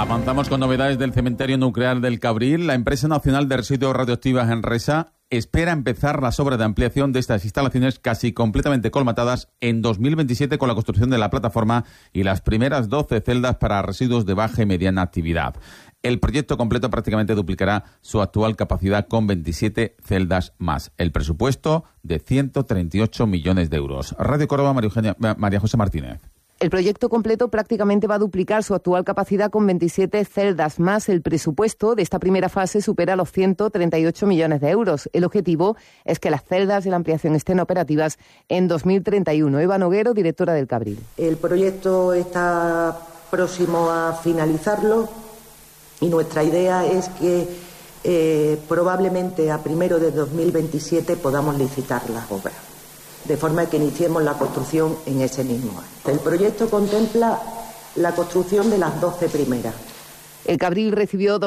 Avanzamos con novedades del cementerio nuclear del Cabril. La empresa nacional de residuos radioactivos Enresa espera empezar las obras de ampliación de estas instalaciones casi completamente colmatadas en 2027 con la construcción de la plataforma y las primeras 12 celdas para residuos de baja y mediana actividad. El proyecto completo prácticamente duplicará su actual capacidad con 27 celdas más. El presupuesto de 138 millones de euros. Radio Córdoba, María José Martínez. El proyecto completo prácticamente va a duplicar su actual capacidad con 27 celdas más. El presupuesto de esta primera fase supera los 138 millones de euros. El objetivo es que las celdas de la ampliación estén operativas en 2031. Eva Noguero, directora del Cabril. El proyecto está próximo a finalizarlo y nuestra idea es que probablemente a primero de 2027 podamos licitar las obras, de forma que iniciemos la construcción en ese mismo año. El proyecto contempla la construcción de las 12 primeras. El Cabril recibió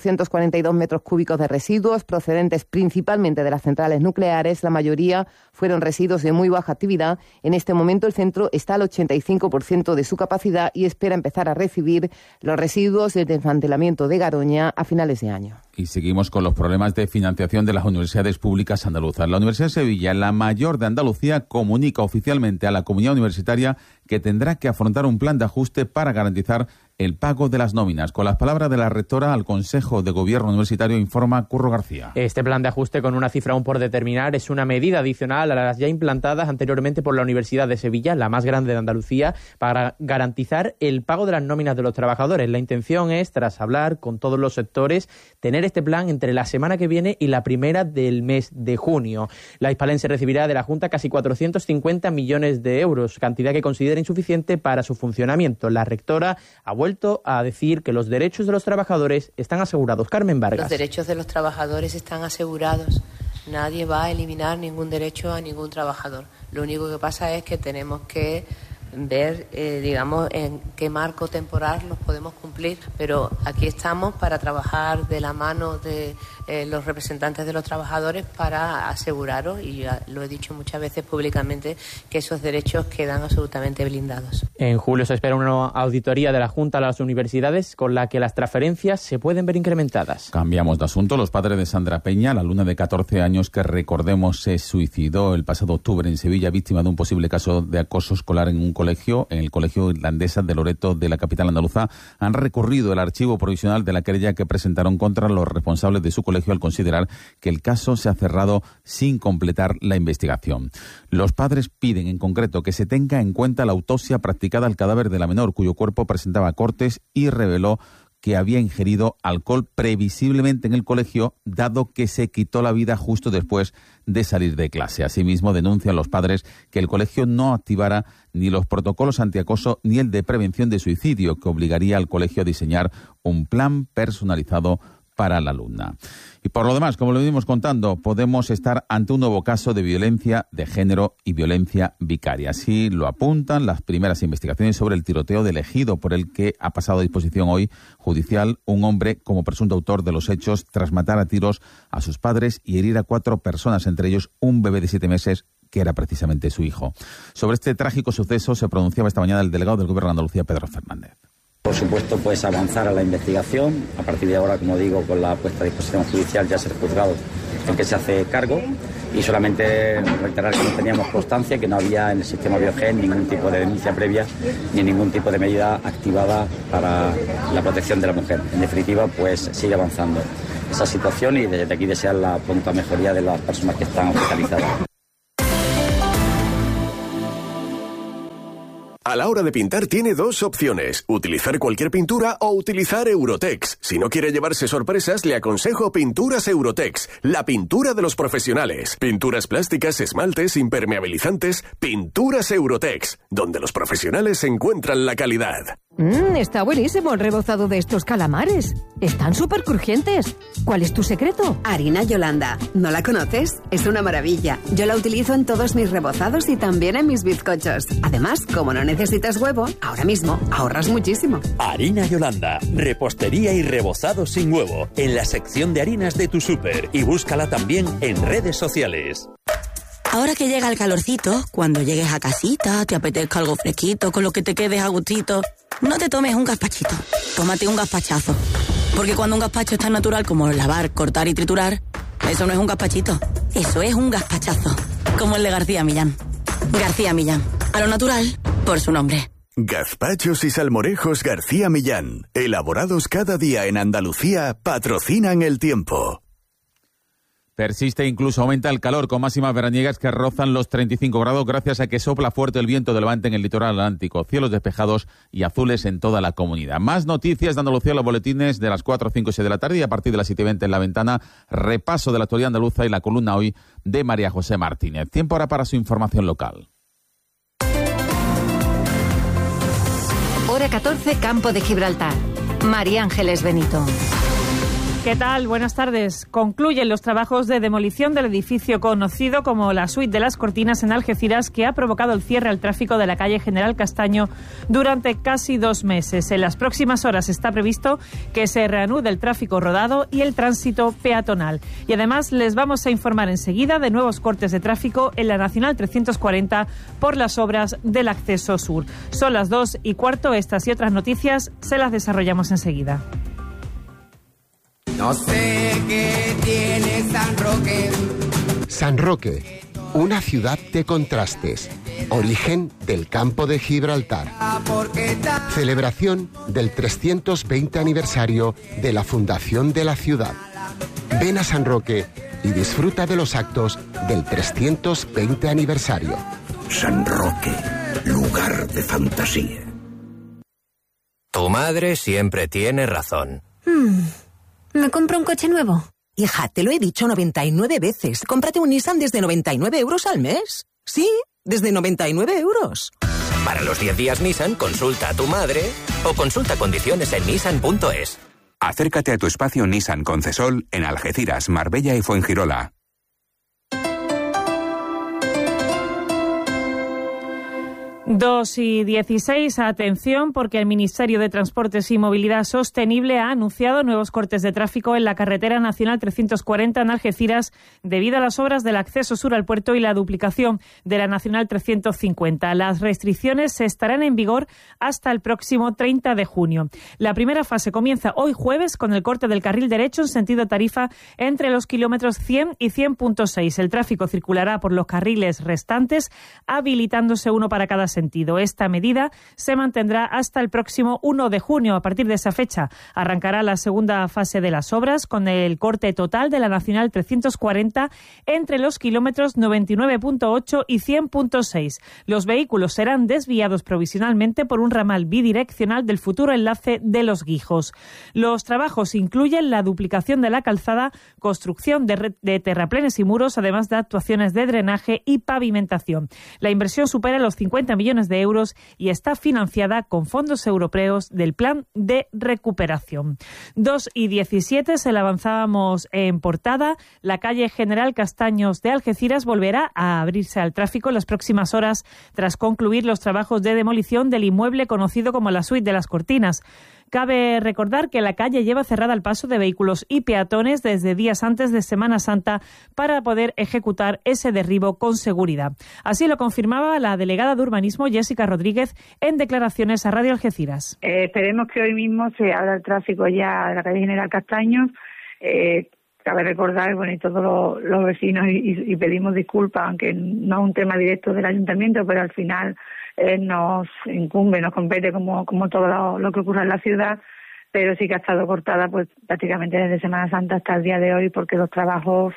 2.442 metros cúbicos de residuos procedentes principalmente de las centrales nucleares. La mayoría fueron residuos de muy baja actividad. En este momento el centro está al 85% de su capacidad y espera empezar a recibir los residuos del desmantelamiento de Garoña a finales de año. Y seguimos con los problemas de financiación de las universidades públicas andaluzas. La Universidad de Sevilla, la mayor de Andalucía, comunica oficialmente a la comunidad universitaria que tendrá que afrontar un plan de ajuste para garantizar el pago de las nóminas. Con las palabras de la rectora al Consejo de Gobierno Universitario, informa Curro García. Este plan de ajuste, con una cifra aún por determinar, es una medida adicional a las ya implantadas anteriormente por la Universidad de Sevilla, la más grande de Andalucía, para garantizar el pago de las nóminas de los trabajadores. La intención es, tras hablar con todos los sectores, tener este plan entre la semana que viene y la primera del mes de junio. La hispalense recibirá de la Junta casi 450 millones de euros, cantidad que considera insuficiente para su funcionamiento. La rectora ha vuelto a decir que los derechos de los trabajadores están asegurados. Carmen Vargas. Los derechos de los trabajadores están asegurados. Nadie va a eliminar ningún derecho a ningún trabajador. Lo único que pasa es que tenemos que ver, en qué marco temporal los podemos cumplir, pero aquí estamos para trabajar de la mano de los representantes de los trabajadores para aseguraros, y ya lo he dicho muchas veces públicamente, que esos derechos quedan absolutamente blindados. En julio se espera una auditoría de la Junta a las universidades con la que las transferencias se pueden ver incrementadas. Cambiamos de asunto. Los padres de Sandra Peña, la alumna de 14 años que, recordemos, se suicidó el pasado octubre en Sevilla, víctima de un posible caso de acoso escolar en el colegio Irlandesa de Loreto de la capital andaluza, han recurrido el archivo provisional de la querella que presentaron contra los responsables de su colegio al considerar que el caso se ha cerrado sin completar la investigación. Los padres piden en concreto que se tenga en cuenta la autopsia practicada al cadáver de la menor, cuyo cuerpo presentaba cortes y reveló que había ingerido alcohol previsiblemente en el colegio, dado que se quitó la vida justo después de salir de clase. Asimismo, denuncian los padres que el colegio no activara ni los protocolos antiacoso ni el de prevención de suicidio, que obligaría al colegio a diseñar un plan personalizado para la alumna. Y por lo demás, como lo venimos contando, podemos estar ante un nuevo caso de violencia de género y violencia vicaria. Así lo apuntan las primeras investigaciones sobre el tiroteo de Ejido, por el que ha pasado a disposición hoy judicial un hombre como presunto autor de los hechos tras matar a tiros a sus padres y herir a 4 personas, entre ellos un bebé de 7 meses, que era precisamente su hijo. Sobre este trágico suceso se pronunciaba esta mañana el delegado del Gobierno de Andalucía, Pedro Fernández. Por supuesto, pues avanzar a la investigación. A partir de ahora, como digo, con la puesta a disposición judicial ya ser juzgado el que se hace cargo, y solamente reiterar que no teníamos constancia, que no había en el sistema Biogen ningún tipo de denuncia previa ni ningún tipo de medida activada para la protección de la mujer. En definitiva, pues sigue avanzando esa situación y desde aquí desear la pronta mejoría de las personas que están hospitalizadas. A la hora de pintar tiene 2 opciones, utilizar cualquier pintura o utilizar Eurotex. Si no quiere llevarse sorpresas, le aconsejo Pinturas Eurotex, la pintura de los profesionales. Pinturas plásticas, esmaltes, impermeabilizantes, Pinturas Eurotex, donde los profesionales encuentran la calidad. Está buenísimo el rebozado de estos calamares. Están súper crujientes. ¿Cuál es tu secreto? Harina Yolanda. ¿No la conoces? Es una maravilla. Yo la utilizo en todos mis rebozados y también en mis bizcochos. Además, como no necesitas huevo, ahora mismo ahorras muchísimo. Harina Yolanda. Repostería y rebozado sin huevo. En la sección de harinas de tu súper. Y búscala también en redes sociales. Ahora que llega el calorcito, cuando llegues a casita, te apetezca algo fresquito, con lo que te quedes a gustito, no te tomes un gazpachito, tómate un gazpachazo. Porque cuando un gazpacho es tan natural como lavar, cortar y triturar, eso no es un gazpachito, eso es un gazpachazo. Como el de García Millán. García Millán, a lo natural, por su nombre. Gazpachos y salmorejos García Millán, elaborados cada día en Andalucía, patrocinan el tiempo. Persiste e incluso aumenta el calor, con máximas veraniegas que rozan los 35 grados gracias a que sopla fuerte el viento de levante en el litoral atlántico. Cielos despejados y azules en toda la comunidad. Más noticias de Andalucía en los boletines de las 4, 5 y 6 de la tarde, y a partir de las 7:20 en La Ventana, repaso de la actualidad andaluza y la columna hoy de María José Martínez. Tiempo ahora para su información local. Hora 14, Campo de Gibraltar. María Ángeles Benito. ¿Qué tal? Buenas tardes. Concluyen los trabajos de demolición del edificio conocido como la Suite de las Cortinas en Algeciras, que ha provocado el cierre al tráfico de la calle General Castaño durante casi 2 meses. En las próximas horas está previsto que se reanude el tráfico rodado y el tránsito peatonal. Y además les vamos a informar enseguida de nuevos cortes de tráfico en la Nacional 340 por las obras del acceso sur. Son las 2:15. Estas y otras noticias se las desarrollamos enseguida. No sé qué tiene San Roque. San Roque, una ciudad de contrastes, origen del Campo de Gibraltar. Celebración del 320 aniversario de la fundación de la ciudad. Ven a San Roque y disfruta de los actos del 320 aniversario. San Roque, lugar de fantasía. Tu madre siempre tiene razón. ¿Me compro un coche nuevo? Hija, te lo he dicho 99 veces. Cómprate un Nissan desde 99 euros al mes. Sí, desde 99 euros. Para los 10 días Nissan, consulta a tu madre o consulta condiciones en nissan.es. Acércate a tu espacio Nissan Concesol en Algeciras, Marbella y Fuengirola. 2:16, atención, porque el Ministerio de Transportes y Movilidad Sostenible ha anunciado nuevos cortes de tráfico en la carretera nacional 340 en Algeciras debido a las obras del acceso sur al puerto y la duplicación de la nacional 350. Las restricciones estarán en vigor hasta el próximo 30 de junio. La primera fase comienza hoy jueves con el corte del carril derecho en sentido Tarifa entre los kilómetros 100 y 100.6. El tráfico circulará por los carriles restantes, habilitándose uno para cada sentido. Esta medida se mantendrá hasta el próximo 1 de junio. A partir de esa fecha arrancará la segunda fase de las obras con el corte total de la nacional 340 entre los kilómetros 99.8 y 100.6. Los vehículos serán desviados provisionalmente por un ramal bidireccional del futuro enlace de Los Guijos. Los trabajos incluyen la duplicación de la calzada, construcción de terraplenes y muros, además de actuaciones de drenaje y pavimentación. La inversión supera los 50 millones de euros y está financiada con fondos europeos del Plan de Recuperación. 2:17, se la avanzábamos en portada. La calle General Castaños de Algeciras volverá a abrirse al tráfico en las próximas horas tras concluir los trabajos de demolición del inmueble conocido como la Suite de las Cortinas. Cabe recordar que la calle lleva cerrada al paso de vehículos y peatones desde días antes de Semana Santa para poder ejecutar ese derribo con seguridad. Así lo confirmaba la delegada de Urbanismo, Jessica Rodríguez, en declaraciones a Radio Algeciras. Esperemos que hoy mismo se abra el tráfico ya de la calle General Castaños. Cabe recordar, y todos los vecinos, y pedimos disculpas, aunque no es un tema directo del ayuntamiento, pero al final nos incumbe, nos compete como todo lo que ocurre en la ciudad, pero sí que ha estado cortada pues prácticamente desde Semana Santa hasta el día de hoy, porque los trabajos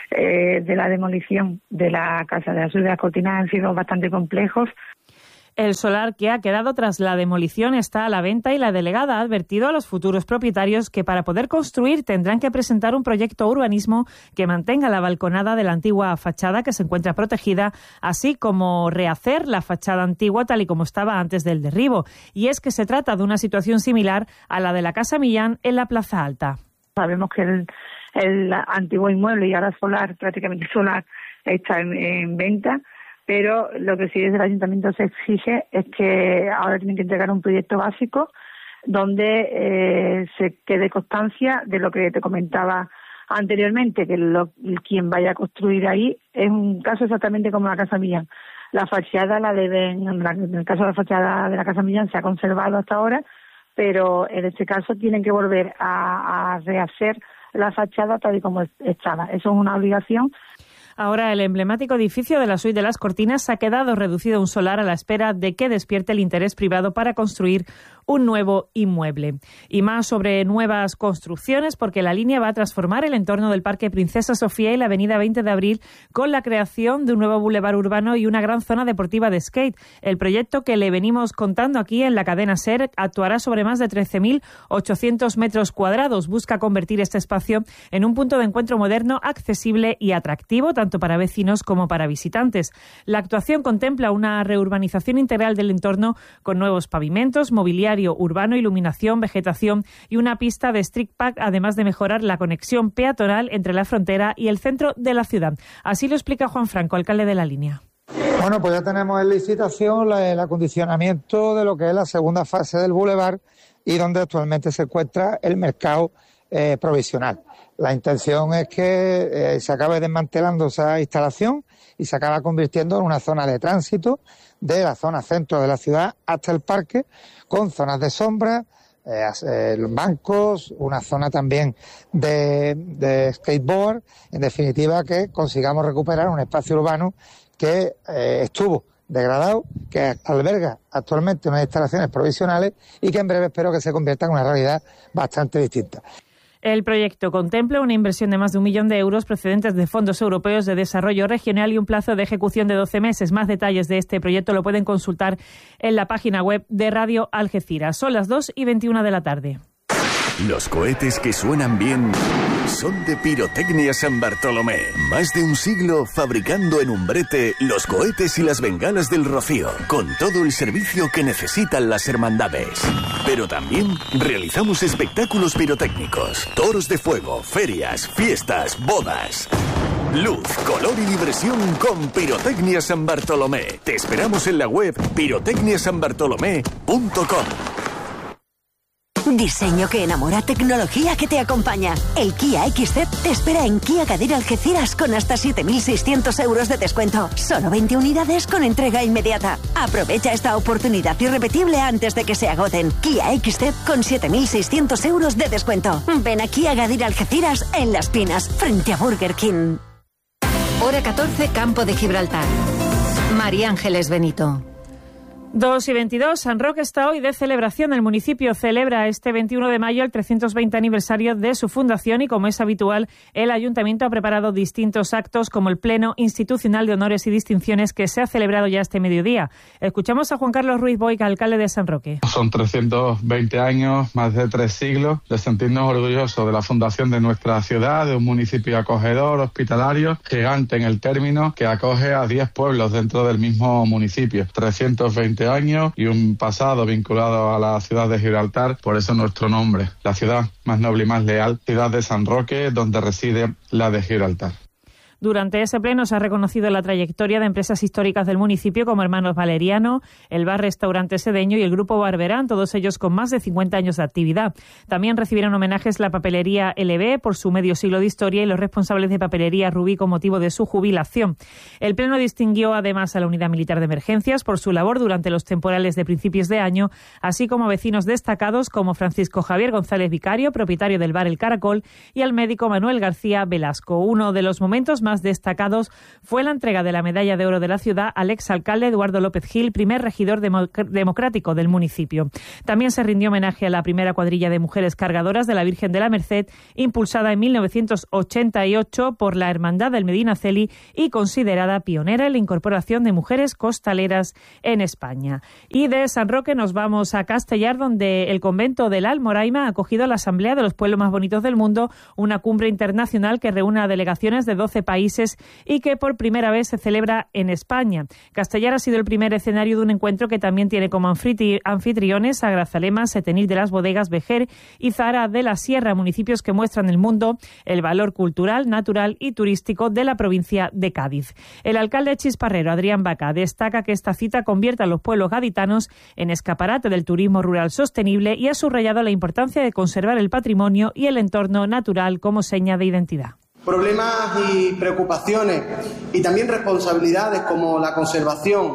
de la demolición de la Casa de la Suite de las Cortinas han sido bastante complejos. El solar que ha quedado tras la demolición está a la venta y la delegada ha advertido a los futuros propietarios que para poder construir tendrán que presentar un proyecto urbanismo que mantenga la balconada de la antigua fachada que se encuentra protegida, así como rehacer la fachada antigua tal y como estaba antes del derribo. Y es que se trata de una situación similar a la de la Casa Millán en la Plaza Alta. Sabemos que el antiguo inmueble y ahora solar, prácticamente solar, está en venta. Pero lo que sí desde el ayuntamiento se exige es que ahora tienen que entregar un proyecto básico donde se quede constancia de lo que te comentaba anteriormente, que quien vaya a construir ahí es un caso exactamente como la Casa Millán. La fachada la deben, en el caso de la fachada de la Casa Millán se ha conservado hasta ahora, pero en este caso tienen que volver a rehacer la fachada tal y como estaba. Eso es una obligación. Ahora el emblemático edificio de la Suite de las Cortinas ha quedado reducido a un solar a la espera de que despierte el interés privado para construir un nuevo inmueble. Y más sobre nuevas construcciones, porque la línea va a transformar el entorno del Parque Princesa Sofía y la Avenida 20 de Abril con la creación de un nuevo bulevar urbano y una gran zona deportiva de skate. El proyecto que le venimos contando aquí en la cadena SER actuará sobre más de 13.800 metros cuadrados. Busca convertir este espacio en un punto de encuentro moderno, accesible y atractivo, tanto para vecinos como para visitantes. La actuación contempla una reurbanización integral del entorno con nuevos pavimentos, mobiliario urbano, iluminación, vegetación y una pista de street park, además de mejorar la conexión peatonal entre la frontera y el centro de la ciudad. Así lo explica Juan Franco, alcalde de la línea. Bueno, pues ya tenemos en licitación el acondicionamiento de lo que es la segunda fase del bulevar y donde actualmente se encuentra el mercado provisional. La intención es que se acabe desmantelando esa instalación y se acabe convirtiendo en una zona de tránsito de la zona centro de la ciudad hasta el parque, con zonas de sombra, bancos, una zona también de skateboard, en definitiva que consigamos recuperar un espacio urbano que estuvo degradado, que alberga actualmente unas instalaciones provisionales y que en breve espero que se convierta en una realidad bastante distinta. El proyecto contempla una inversión de más de 1 millón de euros procedentes de fondos europeos de desarrollo regional y un plazo de ejecución de 12 meses. Más detalles de este proyecto lo pueden consultar en la página web de Radio Algeciras. Son las 2:21 de la tarde. Los cohetes que suenan bien son de Pirotecnia San Bartolomé. Más de un siglo fabricando en Umbrete los cohetes y las bengalas del Rocío, con todo el servicio que necesitan las hermandades. Pero también realizamos espectáculos pirotécnicos, toros de fuego, ferias, fiestas, bodas. Luz, color y diversión con Pirotecnia San Bartolomé. Te esperamos en la web pirotecniasanbartolomé.com. Diseño que enamora, tecnología que te acompaña. El Kia XZ te espera en Kia Gadir Algeciras con hasta 7.600 euros de descuento. Solo 20 unidades con entrega inmediata. Aprovecha esta oportunidad irrepetible antes de que se agoten. Kia XZ con 7.600 euros de descuento. Ven a Kia Gadir Algeciras en Las Pinas, frente a Burger King. Hora 14, Campo de Gibraltar. María Ángeles Benito. 2:22, San Roque está hoy de celebración. El municipio celebra este 21 de mayo el 320 aniversario de su fundación y, como es habitual, el ayuntamiento ha preparado distintos actos como el Pleno Institucional de Honores y Distinciones que se ha celebrado ya este mediodía. Escuchamos a Juan Carlos Ruiz Boica, alcalde de San Roque. Son 320 años, más de 3 siglos, de sentirnos orgullosos de la fundación de nuestra ciudad, de un municipio acogedor, hospitalario, gigante en el término, que acoge a 10 pueblos dentro del mismo municipio. 320 años y un pasado vinculado a la ciudad de Gibraltar, por eso nuestro nombre, la ciudad más noble y más leal, ciudad de San Roque, donde reside la de Gibraltar. Durante ese pleno se ha reconocido la trayectoria de empresas históricas del municipio como Hermanos Valeriano, el Bar Restaurante Sedeño y el Grupo Barberán, todos ellos con más de 50 años de actividad. También recibieron homenajes la papelería LB por su medio siglo de historia y los responsables de papelería Rubí con motivo de su jubilación. El pleno distinguió además a la Unidad Militar de Emergencias por su labor durante los temporales de principios de año, así como a vecinos destacados como Francisco Javier González Vicario, propietario del bar El Caracol, y al médico Manuel García Velasco. Uno de los momentos más destacados fue la entrega de la medalla de oro de la ciudad al exalcalde Eduardo López Gil, primer regidor democrático del municipio. También se rindió homenaje a la primera cuadrilla de mujeres cargadoras de la Virgen de la Merced, impulsada en 1988 por la Hermandad del Medinaceli y considerada pionera en la incorporación de mujeres costaleras en España. Y de San Roque nos vamos a Castellar, donde el convento del Almoraima ha acogido la Asamblea de los Pueblos Más Bonitos del Mundo, una cumbre internacional que reúne a delegaciones de 12 países países y que por primera vez se celebra en España. Castellar ha sido el primer escenario de un encuentro que también tiene como anfitriones a Grazalema, Setenil de las Bodegas, Vejer y Zahara de la Sierra, municipios que muestran al mundo el valor cultural, natural y turístico de la provincia de Cádiz. El alcalde chisparrero, Adrián Baca, destaca que esta cita convierte a los pueblos gaditanos en escaparate del turismo rural sostenible y ha subrayado la importancia de conservar el patrimonio y el entorno natural como seña de identidad. Problemas y preocupaciones y también responsabilidades como la conservación